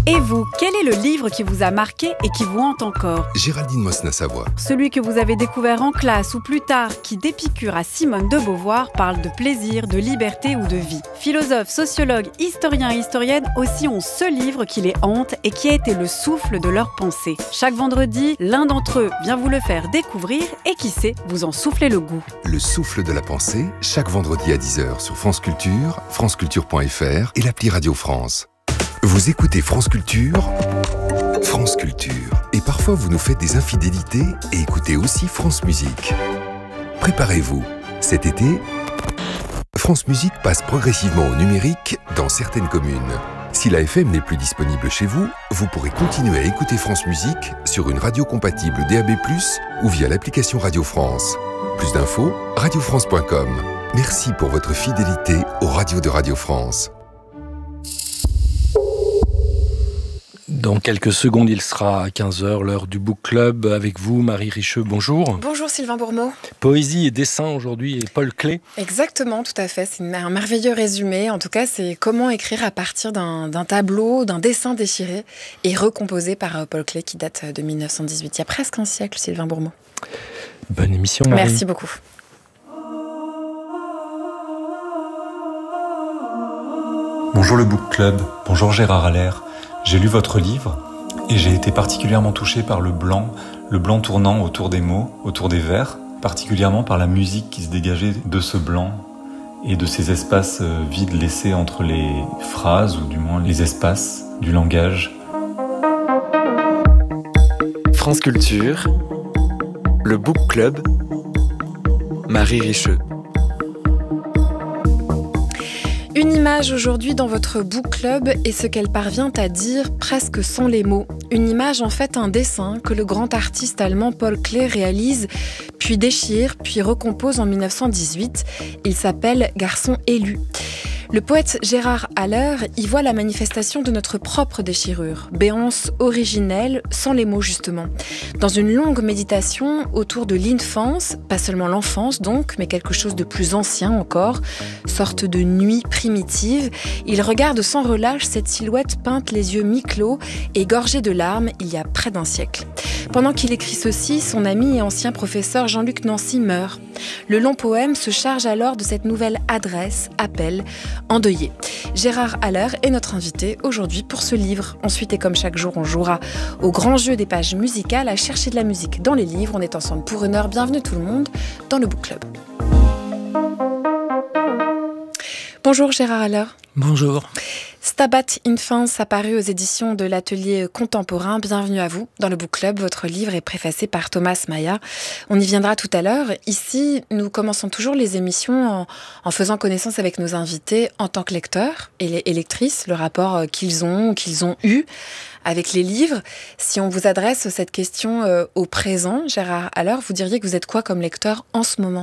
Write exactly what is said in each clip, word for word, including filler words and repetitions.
Et vous, quel est le livre qui vous a marqué et qui vous hante encore ? Géraldine Mosna-Savoie. Celui que vous avez découvert en classe ou plus tard, qui d'Épicure à Simone de Beauvoir parle de plaisir, de liberté ou de vie. Philosophes, sociologues, historiens et historiennes aussi ont ce livre qui les hante et qui a été le souffle de leur pensée. Chaque vendredi, l'un d'entre eux vient vous le faire découvrir et qui sait, vous en soufflez le goût. Le souffle de la pensée, chaque vendredi à dix heures sur France Culture, franceculture point f r et l'appli Radio France. Vous écoutez France Culture, France Culture. Et parfois vous nous faites des infidélités et écoutez aussi France Musique. Préparez-vous, cet été, France Musique passe progressivement au numérique dans certaines communes. Si la F M n'est plus disponible chez vous, vous pourrez continuer à écouter France Musique sur une radio compatible D A B plus, ou via l'application Radio France. Plus d'infos, radio france point com. Merci pour votre fidélité aux radios de Radio France. Dans quelques secondes, il sera à quinze heures, l'heure du Book Club. Avec vous, Marie Richeux, bonjour. Bonjour Sylvain Bourmeau. Poésie et dessin aujourd'hui, et Paul Klee. Exactement, tout à fait. C'est un merveilleux résumé. En tout cas, c'est comment écrire à partir d'un, d'un tableau, d'un dessin déchiré et recomposé par Paul Klee qui date de mille neuf cent dix-huit. Il y a presque un siècle, Sylvain Bourmeau. Bonne émission, Marie. Merci beaucoup. Bonjour le Book Club, bonjour Gérard Allaire. J'ai lu votre livre et j'ai été particulièrement touché par le blanc, le blanc tournant autour des mots, autour des vers, particulièrement par la musique qui se dégageait de ce blanc et de ces espaces vides laissés entre les phrases, ou du moins les espaces du langage. France Culture, le Book Club, Marie Richeux. Une image aujourd'hui dans votre Book Club est ce qu'elle parvient à dire presque sans les mots. Une image, en fait, un dessin que le grand artiste allemand Paul Klee réalise, puis déchire, puis recompose en mille neuf cent dix-huit. Il s'appelle « Garçon élu ». Le poète Gérard Allaire y voit la manifestation de notre propre déchirure, béance originelle, sans les mots justement. Dans une longue méditation autour de l'infance, pas seulement l'enfance donc, mais quelque chose de plus ancien encore, sorte de nuit primitive, il regarde sans relâche cette silhouette peinte les yeux mi-clos et gorgée de larmes il y a près d'un siècle. Pendant qu'il écrit ceci, son ami et ancien professeur Jean-Luc Nancy meurt. Le long poème se charge alors de cette nouvelle adresse, appel, endeuillé. Gérard Allaire est notre invité aujourd'hui pour ce livre. Ensuite, et comme chaque jour, on jouera au grand jeu des pages musicales, à chercher de la musique dans les livres. On est ensemble pour une heure. Bienvenue tout le monde dans le Book Club. Bonjour Gérard Allaire. Bonjour. Stabat Infans apparu aux éditions de l'Atelier Contemporain. Bienvenue à vous dans le Book Club. Votre livre est préfacé par Thomas Maya. On y viendra tout à l'heure. Ici, nous commençons toujours les émissions en, en faisant connaissance avec nos invités en tant que lecteurs et, et lectrices, le rapport qu'ils ont, qu'ils ont eu avec les livres. Si on vous adresse cette question euh, au présent, Gérard Allaire, vous diriez que vous êtes quoi comme lecteur en ce moment ?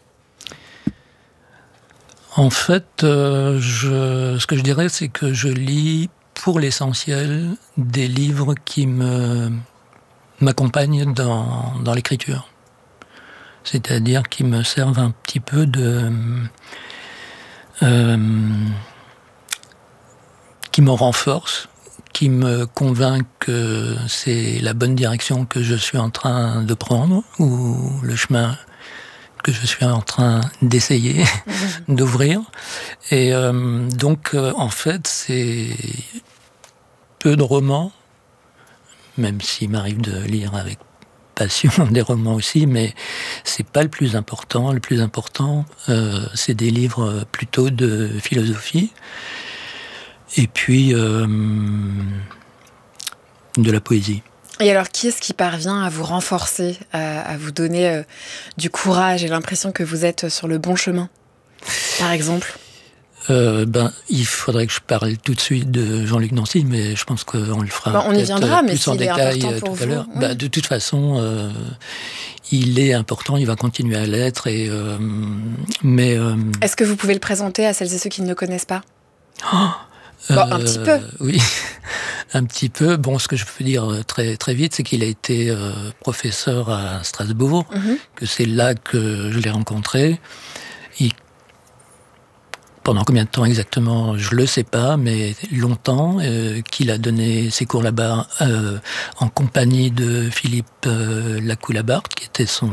En fait, euh, je, ce que je dirais, c'est que je lis pour l'essentiel des livres qui me, m'accompagnent dans, dans l'écriture. C'est-à-dire qui me servent un petit peu de... Euh, qui me renforcent, qui me convainquent que c'est la bonne direction que je suis en train de prendre, ou le chemin que je suis en train d'essayer d'ouvrir. Et euh, donc, euh, en fait, c'est peu de romans, même s'il m'arrive de lire avec passion des romans aussi, mais c'est pas le plus important. Le plus important, euh, c'est des livres plutôt de philosophie, et puis euh, de la poésie. Et alors, qui est-ce qui parvient à vous renforcer, à, à vous donner euh, du courage et l'impression que vous êtes sur le bon chemin, par exemple ? euh, ben, Il faudrait que je parle tout de suite de Jean-Luc Nancy, mais je pense qu'on le fera ben, on y viendra, plus mais s'il en est détail important pour tout à vous, l'heure. oui. Ben, de toute façon, euh, il est important, il va continuer à l'être. Et, euh, mais, euh, Est-ce que vous pouvez le présenter à celles et ceux qui ne le connaissent pas ? Oh Bon, euh, un petit peu. Oui, un petit peu. Bon, ce que je peux dire très, très vite, c'est qu'il a été euh, professeur à Strasbourg, mm-hmm. que c'est là que je l'ai rencontré. Il pendant combien de temps exactement, je le sais pas, mais longtemps, euh, qu'il a donné ses cours là-bas euh, en compagnie de Philippe euh, Lacoue-Labarthe, qui était son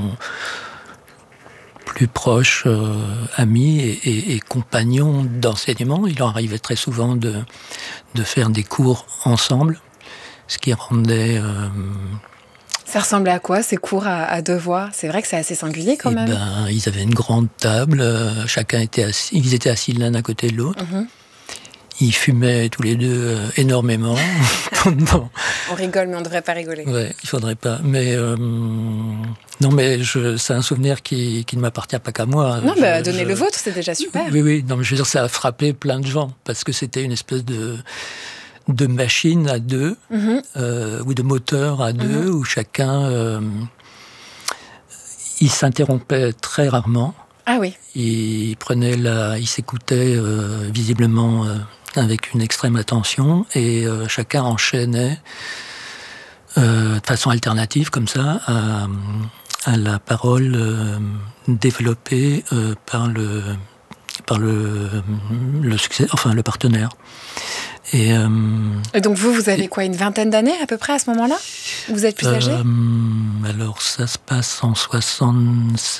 plus proche euh, ami et, et, et compagnon d'enseignement. Il leur arrivait très souvent de, de faire des cours ensemble, ce qui rendait... Euh, Ça ressemblait à quoi, ces cours à, à deux voix? C'est vrai que c'est assez singulier quand eh même. Ben, ils avaient une grande table, euh, chacun était assis, ils étaient assis l'un à côté de l'autre. Mm-hmm. Ils fumaient tous les deux euh, énormément. pendant... On rigole, mais on ne devrait pas rigoler. Ouais, il faudrait pas. Mais euh, non, mais je, c'est un souvenir qui, qui ne m'appartient pas qu'à moi. Non, je, bah, donnez je... le vôtre, c'est déjà super. Oui, oui. Non, mais je veux dire, ça a frappé plein de gens parce que c'était une espèce de de machine à deux mm-hmm. euh, ou de moteur à deux mm-hmm. où chacun euh, il s'interrompait très rarement. Ah oui. Il prenait la, il s'écoutait euh, visiblement euh, avec une extrême attention et euh, chacun enchaînait euh, de façon alternative comme ça à, à la parole euh, développée euh, par le par le le succès, enfin le partenaire. Et, euh, et donc vous, vous avez quoi, une vingtaine d'années à peu près à ce moment-là? Vous êtes plus âgé? euh, Alors ça se passe en soixante-sept,